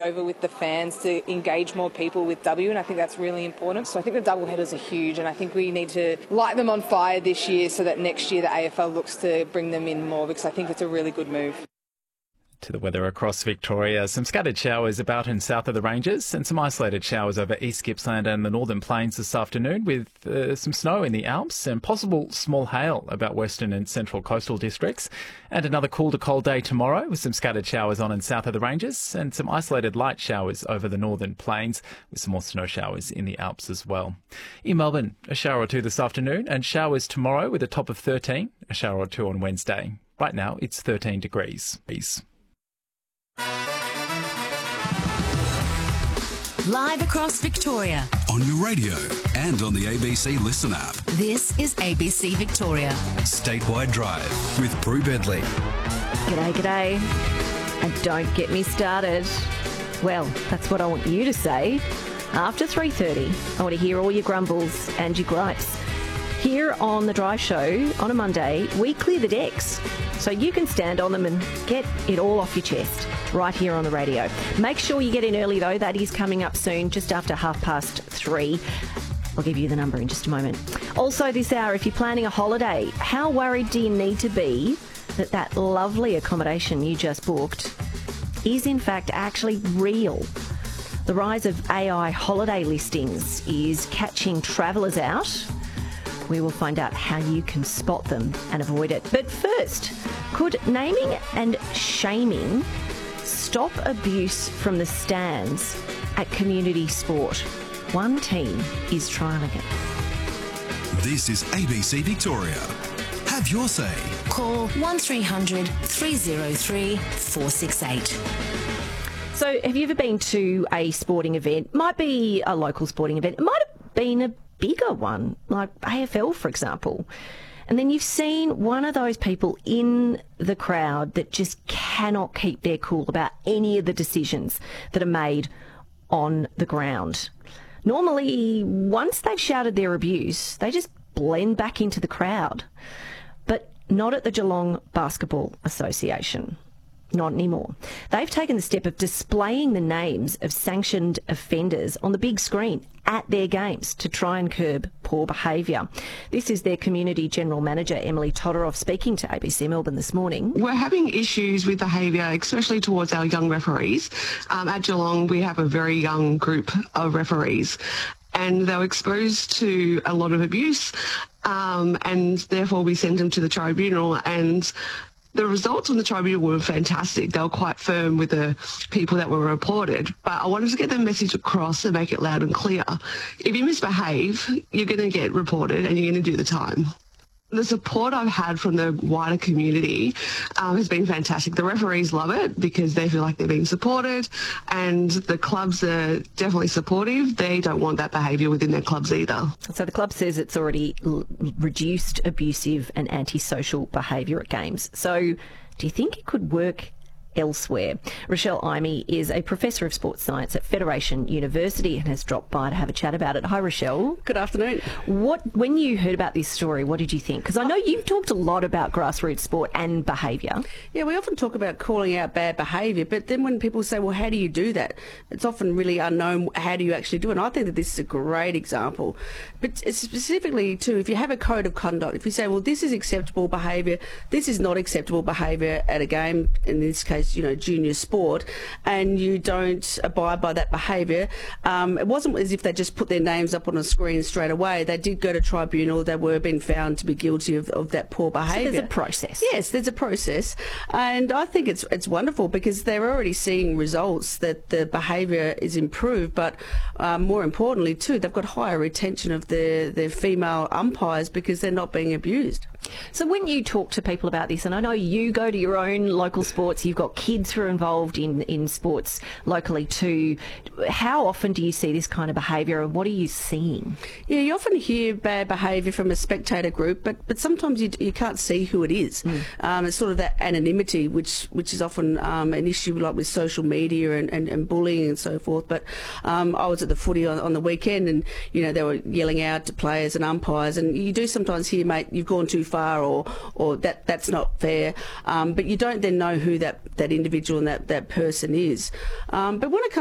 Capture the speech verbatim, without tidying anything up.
over with the fans to engage more people with W, and I think that's really important. So I think the double headers are huge, and I think we need to light them on fire this year so that next year the A F L looks to bring them in more, because I think it's a really good move. To the weather across Victoria, some scattered showers about and south of the ranges and some isolated showers over East Gippsland and the Northern Plains this afternoon, with uh, some snow in the Alps and possible small hail about western and central coastal districts. And another cool to cold day tomorrow with some scattered showers on and south of the ranges and some isolated light showers over the Northern Plains with some more snow showers in the Alps as well. In Melbourne, a shower or two this afternoon and showers tomorrow with a top of thirteen, a shower or two on Wednesday. Right now it's thirteen degrees. Peace. Live across Victoria. On your radio and on the A B C Listen app. This is A B C Victoria. Statewide Drive with Prue Bedley. G'day, g'day. And don't get me started. Well, that's what I want you to say. After three thirty, I want to hear all your grumbles and your gripes. Here on The Drive Show on a Monday, we clear the decks so you can stand on them and get it all off your chest right here on the radio. Make sure you get in early though. That is coming up soon, just after half past three. I'll give you the number in just a moment. Also this hour, if you're planning a holiday, how worried do you need to be that that lovely accommodation you just booked is in fact actually real? The rise of A I holiday listings is catching travellers out. We will find out how you can spot them and avoid it. But first, could naming and shaming stop abuse from the stands at community sport? One team is trialling it. This is A B C Victoria. Have your say. Call one three hundred three oh three four six eight. So have you ever been to a sporting event? Might be a local sporting event. It might have been a bigger one, like A F L, for example. And then you've seen one of those people in the crowd that just cannot keep their cool about any of the decisions that are made on the ground. Normally, once they've shouted their abuse, they just blend back into the crowd. But not at the Geelong Basketball Association. Not anymore. They've taken the step of displaying the names of sanctioned offenders on the big screen at their games to try and curb poor behaviour. This is their Community General Manager, Emily Todoroff, speaking to A B C Melbourne this morning. We're having issues with behaviour, especially towards our young referees. Um, at Geelong, we have a very young group of referees, and they were exposed to a lot of abuse, um, and therefore we sent them to the tribunal, and the results on the tribunal were fantastic. They were quite firm with the people that were reported. But I wanted to get the message across and make it loud and clear. If you misbehave, you're going to get reported and you're going to do the time. The support I've had from the wider community um, has been fantastic. The referees love it because they feel like they're being supported, and the clubs are definitely supportive. They don't want that behaviour within their clubs either. So the club says it's already l- reduced abusive and antisocial behaviour at games. So do you think it could work elsewhere? Rochelle Imey is a Professor of Sports Science at Federation University and has dropped by to have a chat about it. Hi, Rochelle. Good afternoon. What, when you heard about this story, what did you think? Because I know you've talked a lot about grassroots sport and behaviour. Yeah, we often talk about calling out bad behaviour, but then when people say, well, how do you do that? It's often really unknown. How do you actually do it? And I think that this is a great example. But specifically, too, if you have a code of conduct, if you say, well, this is acceptable behaviour, this is not acceptable behaviour at a game, in this case, you know, junior sport, and you don't abide by that behaviour. Um, it wasn't as if they just put their names up on a screen straight away. They did go to tribunal. They were being found to be guilty of, of that poor behaviour. So there's a process. Yes, there's a process. And I think it's it's wonderful because they're already seeing results that the behaviour is improved, but um, more importantly too, they've got higher retention of their, their female umpires because they're not being abused. So when you talk to people about this, and I know you go to your own local sports, you've got kids who are involved in, in sports locally too, how often do you see this kind of behaviour and what are you seeing? Yeah, you often hear bad behaviour from a spectator group, but, but sometimes you, you can't see who it is. Mm. Um, it's sort of that anonymity, which which is often um, an issue like with social media and, and, and bullying and so forth. But um, I was at the footy on, on the weekend and, you know, they were yelling out to players and umpires, and you do sometimes hear, mate, you've gone too far, or or that that's not fair, um, but you don't then know who that, that individual and that, that person is. Um, but when it comes